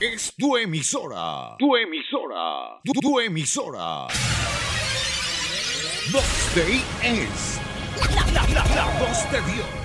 es tu emisora. Tu emisora. Tu emisora. Voz de I es la voz de Dios.